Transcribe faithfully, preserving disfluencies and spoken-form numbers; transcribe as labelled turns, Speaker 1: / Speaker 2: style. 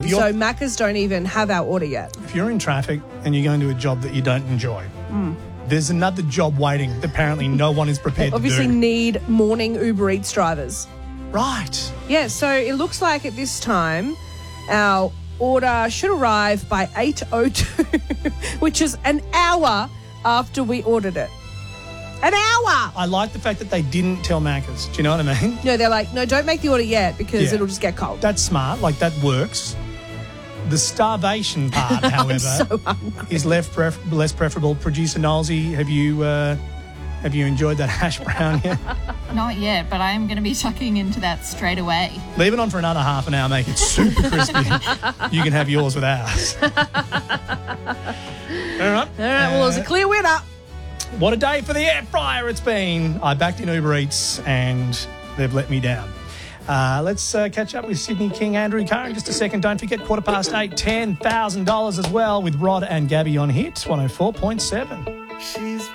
Speaker 1: you're,
Speaker 2: So Macca's don't even have our order yet.
Speaker 1: if you're in traffic and you're going to a job that you don't enjoy,
Speaker 2: Mm.
Speaker 1: there's another job waiting that apparently no one is prepared
Speaker 2: Obviously
Speaker 1: to do.
Speaker 2: need morning Uber Eats drivers.
Speaker 1: Right.
Speaker 2: Yeah, so it looks like at this time our order should arrive by eight oh two, which is an hour after we ordered it. An hour!
Speaker 1: I like the fact that they didn't tell Macca's. Do you know what I mean?
Speaker 2: No, they're like, no, don't make the order yet because
Speaker 1: Yeah.
Speaker 2: it'll just get cold.
Speaker 1: That's smart. Like, that works. The starvation part, however,
Speaker 2: so hungry.
Speaker 1: is left pref- less preferable. Producer Nolsey, have you uh, have you enjoyed that hash brown yet?
Speaker 3: Not yet, but I am going to be tucking into that straight away.
Speaker 1: Leave it on for another half an hour, make it super crispy. You can have yours with ours. All right.
Speaker 2: All right, well, it was a clear winner.
Speaker 1: What a day for the air fryer it's been. I backed in Uber Eats and they've let me down. Uh, let's uh, catch up with Sydney King, Andrew Carr in just a second. Don't forget, quarter past eight, ten thousand dollars as well with Rod and Gabby on Hit one oh four point seven.
Speaker 4: She's